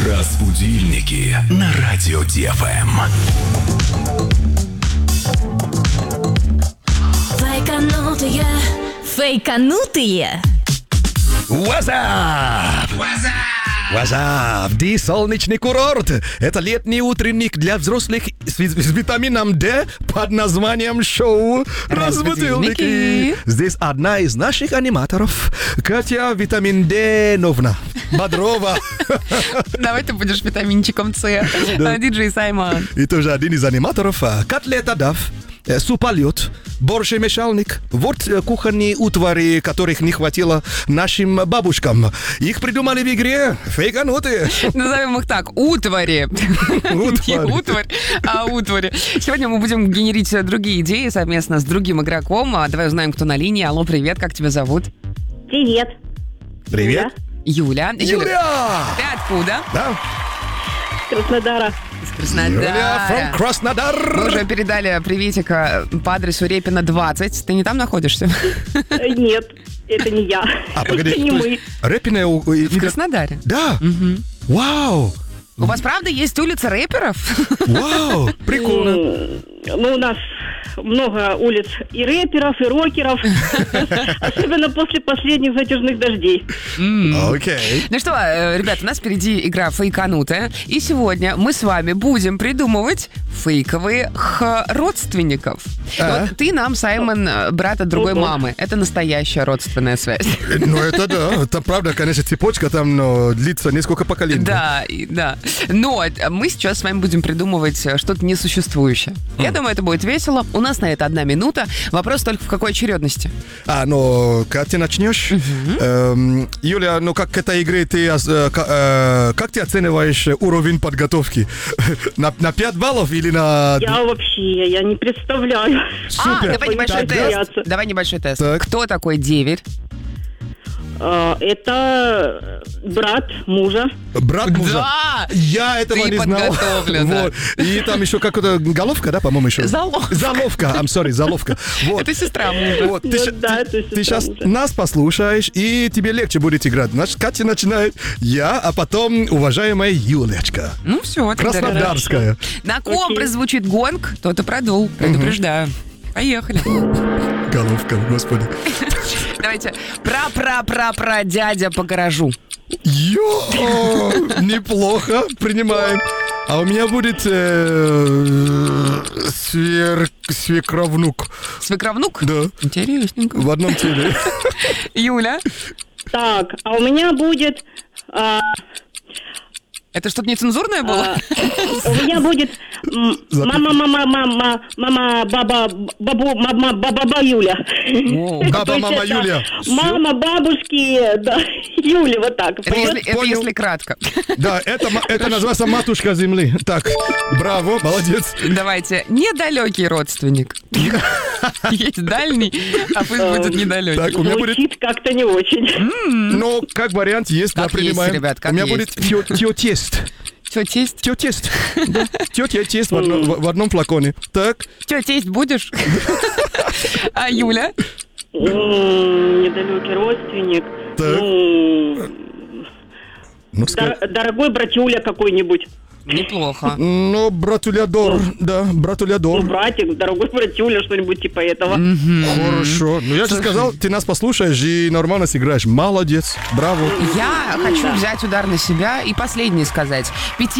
Разбудильники на радио ДФМ. Фейканутые. What's up? What's up? Ди солнечный курорт. Это летний утренник для взрослых с витамином D под названием шоу «Разбудильники». Здесь одна из наших аниматоров, Катя Витамин D Новна Бодрова. Давай ты будешь витаминчиком С. Диджей Саймон. И тоже один из аниматоров, Котлета Дав, суполет, борщемешальник. Вот кухонные утвари, которых не хватило нашим бабушкам. Их придумали в игре фейканутые. Назовем их так. Утвари. Не утварь, а утвари. Сегодня мы будем генерить другие идеи совместно с другим игроком. Давай узнаем, кто на линии. Алло, привет, как тебя зовут? Привет. Привет. Юля. Юля! Ты откуда? Да. С Краснодара. Из Краснодара. Юля from Краснодар. Мы уже передали приветика по адресу Репина 20. Ты не там находишься? Нет, это не я. Погоди, Это не мы. Рэпиная... В Краснодаре. Да. Вау. У вас, правда, есть улица рэперов? Вау. Прикольно. Ну, у нас много улиц и рэперов, и рокеров. Особенно после последних затяжных дождей. Окей. Ну что, ребят, у нас впереди игра «Фейканутая». И сегодня мы с вами будем придумывать фейковые родственников. Вот ты нам, Саймон, брат от другой мамы. Это настоящая родственная связь. Ну, это да. Это правда, конечно, цепочка там длится несколько поколений. Да, да. Но мы сейчас с вами будем придумывать что-то несуществующее. Я думаю, это будет весело. У нас на это 1 минута. Вопрос только в какой очередности. Ну, как ты начнешь? Юля, ну как к этой игре ты... Как ты оцениваешь уровень подготовки? На 5 баллов или на... Я не представляю. Супер. Давай небольшой тест. Давай небольшой тест. Так. Кто такой деверь? Это брат мужа. Брат мужа. Да! Я этого Ты не знал. подготовлена. Вот. И там еще какая-то головка, да, по-моему, еще? Заловка. Заловка. I'm sorry, заловка. Вот. Это сестра мужа. Вот. Ну да, это сестра Ты сейчас мужа. нас послушаешь, и тебе легче будет играть. Значит, Катя начинает, я, а потом уважаемая Юлечка. Ну все, Краснодарская. На ком Окей. прозвучит гонг, тот и продул. Предупреждаю. Поехали. Головка, господи. Давайте. Пра-пра-пра-пра дядя по гаражу. Неплохо, принимаем. А у меня будет свекровнук. Свекровнук? Да, Интересненько. в одном теле. Юля? Так, а у меня будет... Это что-то нецензурное было? У меня будет баба Юля. Баба, То есть мама, это Юля. Мама, бабушки, да, Юля, вот так. Это если кратко. Да, это называется матушка земли. Так, браво, молодец. Давайте. Недалекий родственник. Есть дальний, а пусть будет недалекий. Так, у меня будет... Звучит как-то не очень. Ну, как вариант есть, да, Как есть, принимаем. ребят, как У меня есть. будет тетест. Че, тесть? Тетест. Да, тетя тест в одном флаконе. Так, Че, тесть будешь? А Юля? Недалекий родственник. Так. ну, Дорогой братюля какой-нибудь. Неплохо. ну, братулядор, да, братулядор. Братик, дорогой братюля, что-нибудь типа этого. Хорошо. Ну, я же сказал, ты нас послушаешь и нормально сыграешь. Молодец, браво. Я хочу взять удар на себя и последний сказать.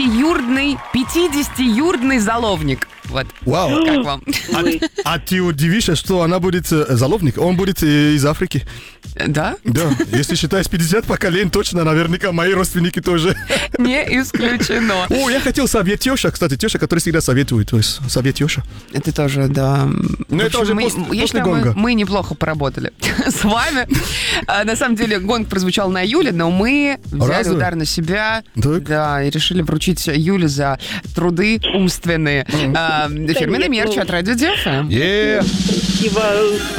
50-юрдный заловник. Вот. Вау. Как вам? А ты удивишься, что она будет заловник? Он будет из Африки. Да? Да, если считаешь 50 поколений, точно, наверняка мои родственники тоже. Не исключено. О, я хотел совет теща, кстати, теща, который всегда советует. То есть, совет теща. Это тоже, да. Ну, это уже после я считаю, гонга. мы неплохо поработали с вами. На самом деле, гонг прозвучал на Юле, но мы взяли Разве? удар на себя. Так. Да, и решили вручить Юле за труды умственные. Фирменный мерч от Радио ДФМ. Yeah. Спасибо.